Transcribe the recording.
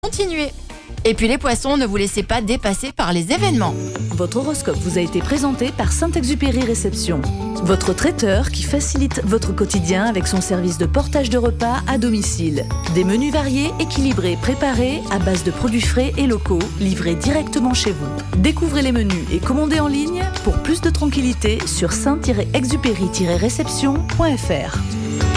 continuer. Et puis les poissons, ne vous laissez pas dépasser par les événements. Votre horoscope vous a été présenté par Saint-Exupéry Réception, votre traiteur qui facilite votre quotidien avec son service de portage de repas à domicile. Des menus variés, équilibrés, préparés à base de produits frais et locaux, livrés directement chez vous. Découvrez les menus et commandez en ligne pour plus de tranquillité sur saint-exupéry-réception.fr.